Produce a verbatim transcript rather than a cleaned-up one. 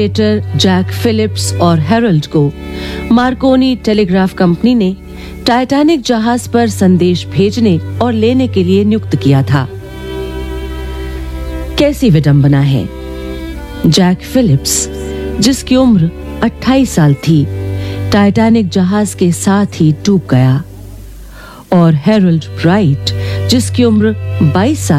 Operator Jack Philips और Herald को Markovnikov telegraph company ने टाइटैनिक जहाज पर संदेश भेजने और लेने के लिए नियुक्त किया था। कैसी विडंबना है। जैक फिलिप्स, जिसकी उम्र अट्ठाईस साल थी, टाइटैनिक जहाज के साथ ही डूब गया और हेरल्ड राइट, जिसकी उम्र बाईस साल